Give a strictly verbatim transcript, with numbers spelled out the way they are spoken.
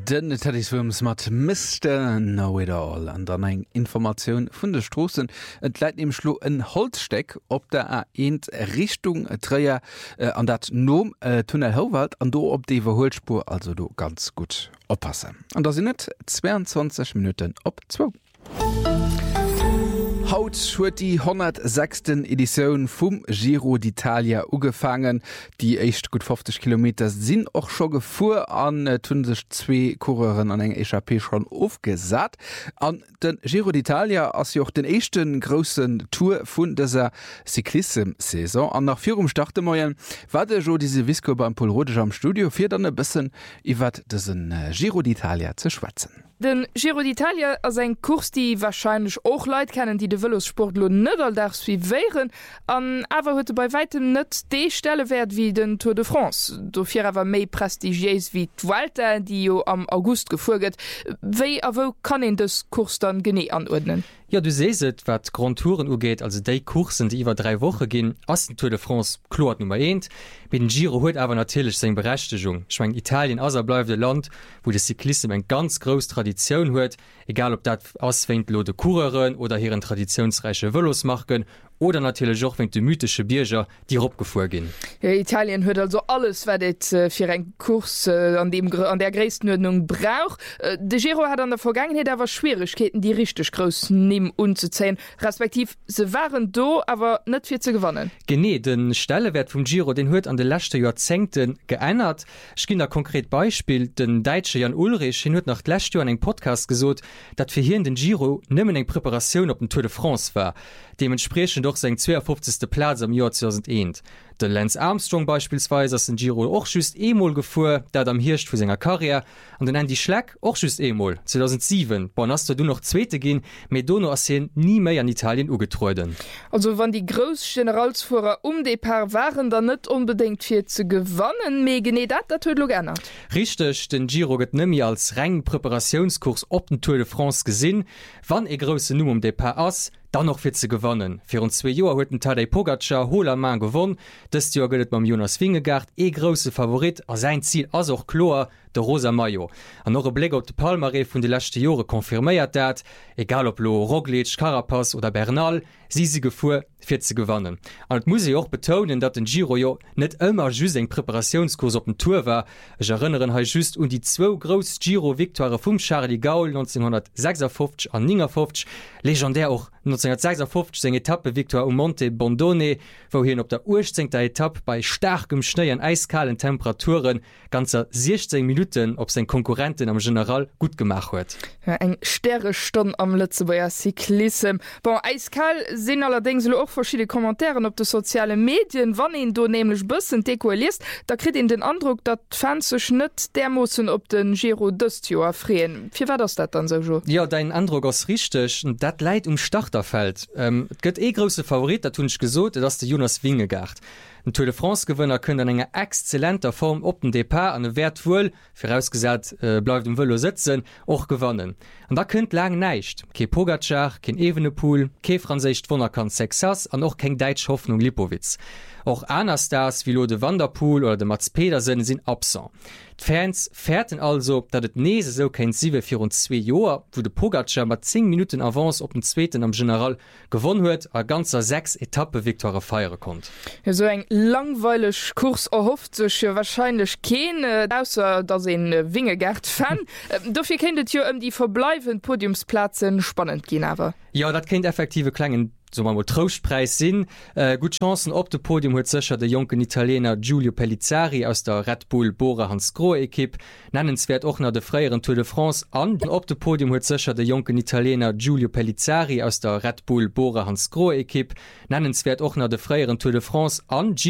Den Teddyswims mat Mister Know It All an dann eng Information vun der Strossen entleit im Schlo en Holzsteck op der A eins Richtung Träier äh, an dat Nom äh, Tunnel Howald an do op de Holspur also do ganz gut oppassen. An da sind net zweiundzwanzig Minuten op zwei. Haut huet die hundertsechste Edition vum Giro d'Italia ugefangen. Die echt gut fünfzig Kilometer sind auch schon gefuhr an äh, tun sich zwei Coureuren an eng E H P schon aufgesat. An den Giro d'Italia as auch den echten großen Tour vun dieser Cyclism-Saison. An nach vier starte moien war der jo diese Visco beim Paul Rodisch am Studio fir dann e bisssen iwwer diesen äh, Giro d'Italia zu schwatzen. Den Giro d'Italia as ein Kurs, die wahrscheinlich auch Leute kennen, die de Velosportler net alldachs wie wären, an awer huet bei weitem net de Stelle wert wie den Tour de France. Dofir awer méi prestigiös wie d'Vuelta, die jo am August gefuget. Wéi a wo kann en des Kurs dann gené anordnen? Ja, du seset, wat Grand Touren ugeht, also déi Kursen, die iwwer drei Woche gin, ass den Tour de France klort Nummer eins. Mit den Giro huet awer natürlich seg Berechtigung. Ich mein, Italien aser bleifde Land, wo de Cyclism eng ganz groß Tradition huet, egal ob dat ausfängt lo de Coureuren oder hireieren traditionsreiche Velos machen, oder natürlich auch wenn de mythische Bierger die opgefuhr gin. Ja, Italien huet also alles wat äh, fir eng Kurs äh, an dem an der Gräesnordnung brauch. Äh, de Giro hat an der Vergangenheit awer Schwierigkeiten, die richtig groß nimm unzuzählen, respektiv se waren do, aber net fir ze gewonnen. Gene den Stellewert vom Giro den huet an de letzte Jahrzehngten geändert. Ich gin da konkret Beispiel den Deutsche Jan Ulrich hin huet nach letzte Jahr an eng Podcast gesot, dat fir hier in den Giro nimmen eng Präparation op den Tour de France war. Dementsprechend doch seg zweiundfünfzigste Platz am Jahr zweitausendeins. Der Lance Armstrong beispielsweise aus den Giro auch schüst emol gefuhr, dat am Hirsch für seiner Karriere und den Andy Schleck auch schüst emol zweitausendsieben. Bon hast du noch zweite gehen, mit Dono Assen nie mehr an Italien ugetreuden. Also wann die groß Generalsfuhrer um de paar waren dann net unbedingt viel zu gewonnen, me gene dat dat lo gerne. Richtig, den Giro get nimi als rein Präparationskurs op den Tour de France gesinn, wann e große Nummer um de paar ass, dann noch fir ze gewonnen. Für uns zwei Joer hueten Tadej Pogacar Holermann gewonnen, das Jahr gëtt beim Jonas Vingegaard e grosse Favorit a sein Ziel as auch klar der Rosa Mayo. An noch e Blick op de Palmaré vun de letzte Jahre konfirméiert dat, egal ob lo Roglic, Carapaz oder Bernal, sie sie gefuhr fir ze gewonnen. An et muss ich auch betonen, dat den Giro jo net immer just eng Präparationskurs op den Tour war. Ich erinnere ha just un die zwo groß Giro-Viktoire vum Charles Gaul neunzehnhundertsechsundfünfzig an neunundfünfzig, legendär auch neunzehnhundertsechsundfünfzig seg Etappe Victoire um Monte Bondone, wohin op der urzingter Etappe bei starkem Schnee an eiskalen Temperaturen ganzer sechzehn Minuten op sein Konkurrenten am General gut gemacht huet. Ja, eng sterre Stunde am Lützeburger Cyclism. Bon, eiskal sind allerdings auch verschiedene Kommentaren op de soziale Medien, wann ihn du nämlich bisschen dekuliest, da kriegt ihn den Eindruck, dat Fans sich net der mussssen op den Giro d'Ostio erfreen. Wie war das dat dann so? Jo? Ja, dein Eindruck ist richtig, dat leid um Starterfeld. Ähm, gött eh große Favorit, da tun ich gesot, dass der Jonas Vingegaard. Den Tour de France-Gewinner können enger exzellenter Form op den Depart an wertvoll, vorausgesagt äh, bleibt im Velo sitzen, auch gewonnen. Und da könnt lang neicht. Ke Pogacar, kein Evenepoel, ke Französisch Wunderkant Sexas und auch kein Deutsch Hoffnung Lipowitz. Auch einer Stars wie Lode Van der Poel oder de Mats Pedersen sind absent. Die Fans fährten also, dat et nese so kein sieben vier und zwei Joer, wo de Pogacar mat zehn Minuten Avance op dem zweiten am General gewonnen huet, a ganzer sechs Etappe Viktoire feiere konnt. Ja, so eng langweilig Kurs erhofft sech ja wahrscheinlich keine, ausser dass en äh, Vingegaard fan. ähm, Dafür kenntet ihr um die verbleibenden Podiumsplatzen spannend gehen aber. Ja, dat kennt effektive Klangen. So man Trostpreis sinn, äh, gut Chancen op de Podium huet secher der jungen Italiener Giulio Pellizzari aus der Red Bull Bora Hansgrohe-Ekipp, nennenswert och nach der freieren Tour de France an. Op de Podium huet secher der jungen Italiener Giulio Pellizzari aus der Red Bull Bora Hansgrohe-Ekipp, nennenswert och nach der freieren Tour de France an.